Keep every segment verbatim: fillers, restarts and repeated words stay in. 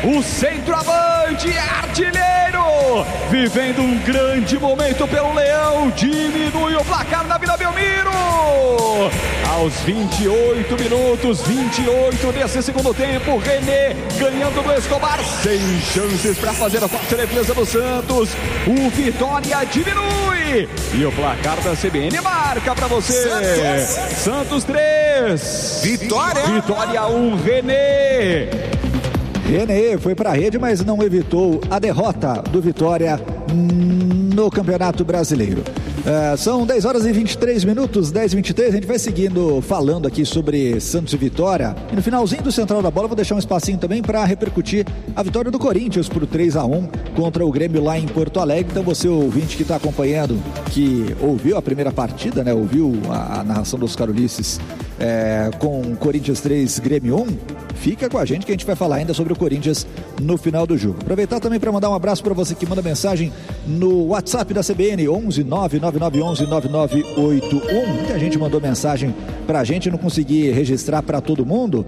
o centroavante artilheiro, vivendo um grande momento pelo Leão, diminui o placar na Vila Belmiro. Aos vinte e oito minutos, vinte e oito desse segundo tempo, René ganhando do Escobar, sem chances para fazer a forte defesa do Santos. O Vitória diminui e o placar da C B N marca para você. Santos, Santos três, Vitória, Vitória um, René. René foi para a rede, mas não evitou a derrota do Vitória no Campeonato Brasileiro. Uh, são dez horas e vinte e três minutos, dez e vinte e três. A gente vai seguindo falando aqui sobre Santos e Vitória. E no finalzinho do Central da Bola, vou deixar um espacinho também para repercutir a vitória do Corinthians por três a um contra o Grêmio lá em Porto Alegre. Então, você, ouvinte que está acompanhando, que ouviu a primeira partida, né? Ouviu a, a narração dos Carulices é, com Corinthians três, Grêmio um. Fica com a gente que a gente vai falar ainda sobre o Corinthians no final do jogo. Aproveitar também para mandar um abraço para você que manda mensagem no WhatsApp da C B N, onze nove nove nove onze nove nove oito um. Muita gente mandou mensagem para a gente, não consegui registrar para todo mundo.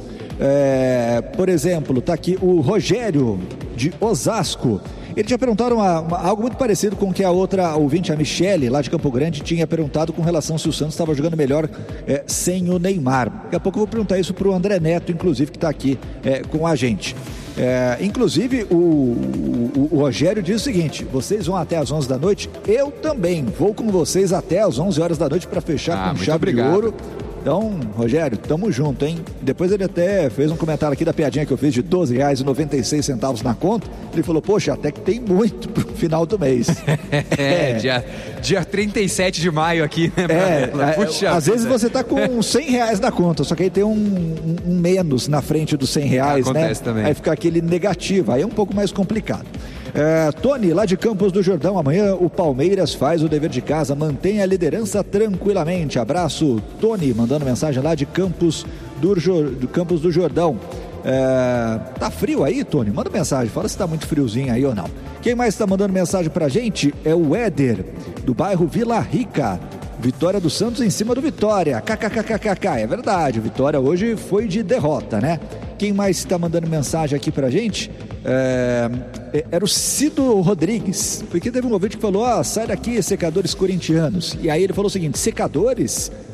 É, por exemplo, tá aqui o Rogério de Osasco. Ele tinha perguntado uma, uma, algo muito parecido com o que a outra ouvinte, a Michele, lá de Campo Grande, tinha perguntado com relação se o Santos estava jogando melhor é, sem o Neymar. Daqui a pouco eu vou perguntar isso para o André Neto, inclusive, que está aqui é, com a gente. É, inclusive, o, o, o Rogério diz o seguinte: vocês vão até às onze da noite, eu também vou com vocês até às onze horas da noite para fechar ah, com chave obrigado. de ouro. Então, Rogério, tamo junto, hein? Depois ele até fez um comentário aqui da piadinha que eu fiz de doze reais e noventa e seis centavos na conta. Ele falou, poxa, até que tem muito pro final do mês. é, dia, dia trinta e sete de maio aqui, né? É, Puxa, às vezes você tá com cem reais na conta, só que aí tem um, um, um menos na frente dos cem reais, né? Acontece também. Aí fica aquele negativo, aí é um pouco mais complicado. É, Tony, lá de Campos do Jordão, amanhã o Palmeiras faz o dever de casa, mantém a liderança tranquilamente. Abraço, Tony, mandando mensagem lá de Campos do, do, Campos do Jordão. É, tá frio aí, Tony? Manda mensagem, fala se tá muito friozinho aí ou não. Quem mais tá mandando mensagem pra gente é o Éder, do bairro Vila Rica. Vitória do Santos em cima do Vitória, kkkkkk, é verdade, Vitória hoje foi de derrota, né? Quem mais está mandando mensagem aqui pra gente? É, era o Cido Rodrigues, porque teve um ouvinte que falou, ó, oh, sai daqui, secadores corintianos. E aí ele falou o seguinte, secadores?